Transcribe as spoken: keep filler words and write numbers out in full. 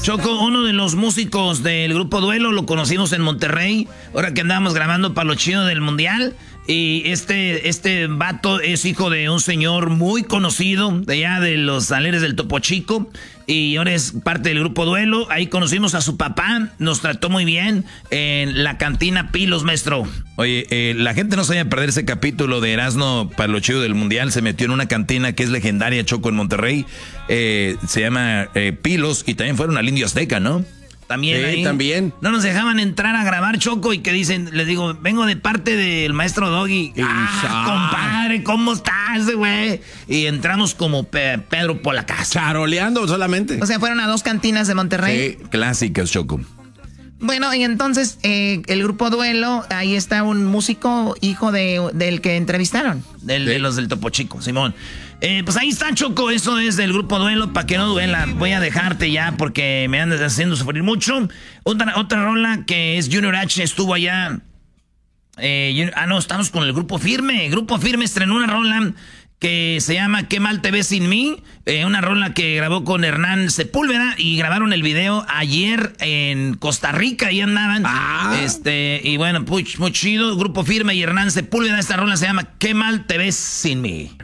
Choco, uno de los músicos del grupo Duelo, lo conocimos en Monterrey, ahora que andábamos grabando para lo chido del Mundial. Y este, este vato es hijo de un señor muy conocido de allá de los Aleres del Topo Chico. Y ahora es parte del grupo Duelo. Ahí conocimos a su papá, nos trató muy bien en la cantina Pilos, maestro. Oye, eh, la gente no se vaya a perder ese capítulo de Erasmo para lo chido del Mundial. Se metió en una cantina que es legendaria, Choco, en Monterrey. Eh, se llama eh, Pilos y también fueron al Indio Azteca, ¿no? También, sí, ahí. también. No nos dejaban entrar a grabar, Choco, y que dicen, les digo, vengo de parte del maestro Doggy. Ah, compadre, ¿cómo estás, güey? Y entramos como Pe Pedro por la casa. Charoleando solamente. O sea, fueron a dos cantinas de Monterrey. Sí, clásicas, Choco. Bueno, y entonces eh, el grupo Duelo, ahí está un músico hijo de, del que entrevistaron. Del, de los del Topo Chico, Simón. Eh, pues ahí está, Choco, eso es del grupo Duelo, para que no duela. Voy a dejarte ya porque me andas haciendo sufrir mucho. Otra, otra rola que es Junior H, estuvo allá. Eh, ah, no, estamos con el grupo Firme. Grupo Firme estrenó una rola que se llama Qué mal te ves sin mí, eh, una rola que grabó con Hernán Sepúlveda y grabaron el video ayer en Costa Rica, ahí andaban. Ah. Este, y bueno, muy, muy chido, Grupo Firme y Hernán Sepúlveda, esta rola se llama Qué mal te ves sin mí.